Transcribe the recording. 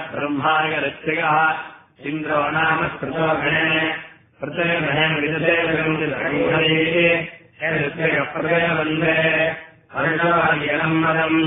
ब्रह्माय ऋत्विकः इन्द्रो नाम स्मृतो गणे पृथ्वीमहेन विदते ऋत्विकः प्रदय वन्दे अर्षवायनम् मदम्